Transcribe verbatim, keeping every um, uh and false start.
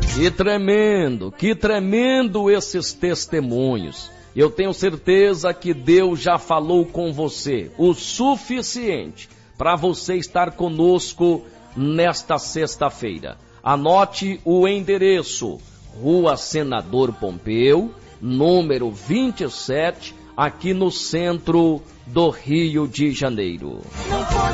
Que tremendo, que tremendo esses testemunhos. Eu tenho certeza que Deus já falou com você o suficiente para você estar conosco nesta sexta-feira. Anote o endereço: Rua Senador Pompeu, número vinte e sete, aqui no centro do Rio de Janeiro.